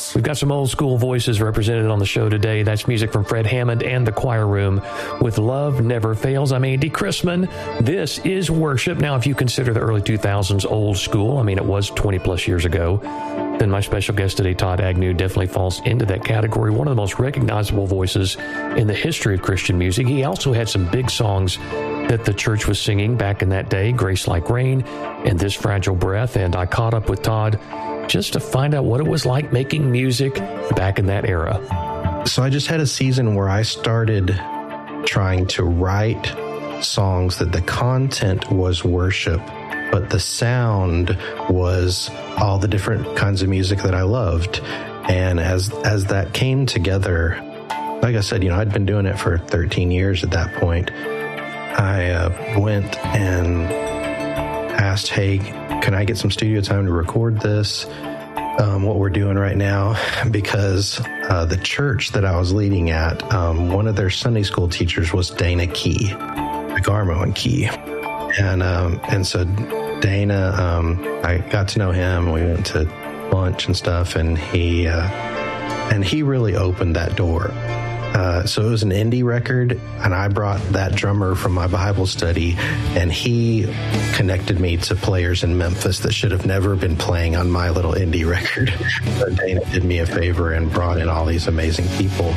We've got some old school voices represented on the show today. That's music from Fred Hammond and the Choir Room with Love Never Fails. I'm Andy Chrisman. This is worship. Now, if you consider the early 2000s old school, I mean, it was 20 plus years ago, then my special guest today, Todd Agnew, definitely falls into that category. One of the most recognizable voices in the history of Christian music. He also had some big songs that the church was singing back in that day, Grace Like Rain and This Fragile Breath. And I caught up with Todd just to find out what it was like making music back in that era. So I just had a season where I started trying to write songs that the content was worship, but the sound was all the different kinds of music that I loved. And as that came together, like I said, I'd been doing it for 13 years at that point. I went and asked, hey, can I get some studio time to record this, what we're doing right now? Because the church that I was leading at, one of their Sunday school teachers was Dana Key, Garmo and Key. And so Dana, I got to know him. We went to lunch and stuff, and he really opened that door. So it was an indie record, and I brought that drummer from my Bible study, and he connected me to players in Memphis that should have never been playing on my little indie record. So Dana did me a favor and brought in all these amazing people.